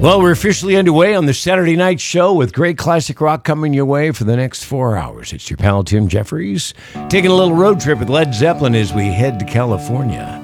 Well, we're officially underway on the Saturday night show with great classic rock coming your way for the next 4 hours. It's your pal Tim Jeffries taking a little road trip with Led Zeppelin as we head to California.